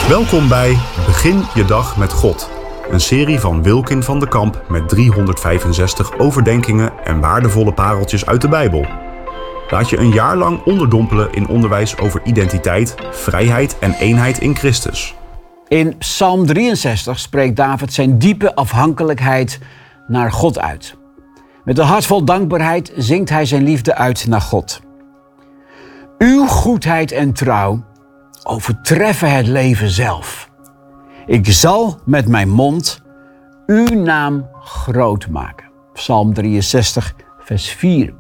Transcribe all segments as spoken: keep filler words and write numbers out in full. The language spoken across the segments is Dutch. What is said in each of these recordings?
Welkom bij Begin je dag met God. Een serie van Wilkin van de Kamp met driehonderdvijfenzestig overdenkingen en waardevolle pareltjes uit de Bijbel. Laat je een jaar lang onderdompelen in onderwijs over identiteit, vrijheid en eenheid in Christus. In Psalm drieënzestig spreekt David zijn diepe afhankelijkheid naar God uit. Met een hart vol dankbaarheid zingt hij zijn liefde uit naar God. Uw goedheid en trouw overtreffen het leven zelf. Ik zal met mijn mond uw naam groot maken. Psalm drieënzestig, vers vier.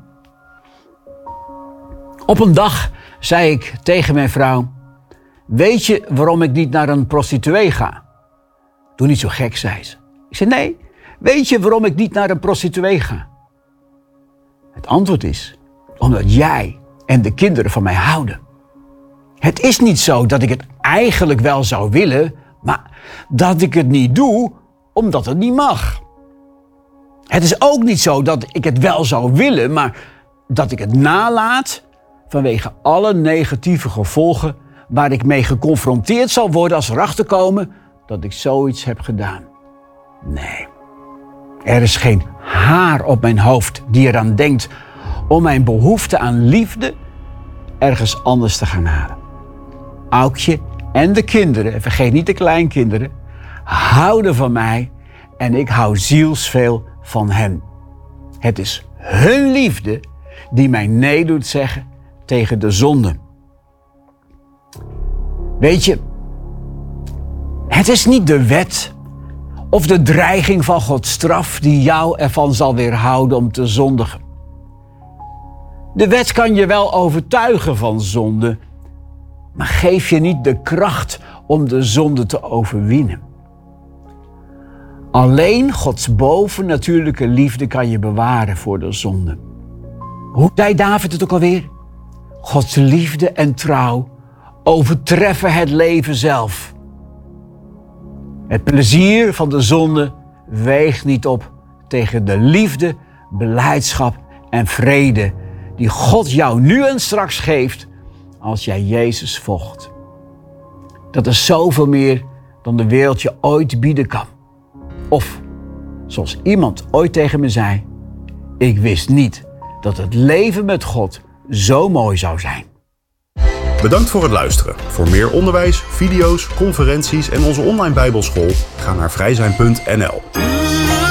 Op een dag zei ik tegen mijn vrouw: weet je waarom ik niet naar een prostituee ga? Doe niet zo gek, zei ze. Ik zei: nee, weet je waarom ik niet naar een prostituee ga? Het antwoord is: omdat jij en de kinderen van mij houden. Het is niet zo dat ik het eigenlijk wel zou willen, maar dat ik het niet doe omdat het niet mag. Het is ook niet zo dat ik het wel zou willen, maar dat ik het nalaat vanwege alle negatieve gevolgen waar ik mee geconfronteerd zal worden als erachter komen dat ik zoiets heb gedaan. Nee, er is geen haar op mijn hoofd die eraan denkt om mijn behoefte aan liefde ergens anders te gaan halen. Aukje en de kinderen, en vergeet niet de kleinkinderen, houden van mij en ik hou zielsveel van hen. Het is hun liefde die mij nee doet zeggen tegen de zonde. Weet je, het is niet de wet of de dreiging van Gods straf die jou ervan zal weerhouden om te zondigen. De wet kan je wel overtuigen van zonde, maar geef je niet de kracht om de zonde te overwinnen. Alleen Gods bovennatuurlijke liefde kan je bewaren voor de zonde. Hoe zei David het ook alweer? Gods liefde en trouw overtreffen het leven zelf. Het plezier van de zonde weegt niet op tegen de liefde, blijdschap en vrede die God jou nu en straks geeft als jij Jezus volgt. Dat is zoveel meer dan de wereld je ooit bieden kan. Of, zoals iemand ooit tegen me zei: ik wist niet dat het leven met God zo mooi zou zijn. Bedankt voor het luisteren. Voor meer onderwijs, video's, conferenties en onze online Bijbelschool ga naar vrijzijn punt n l.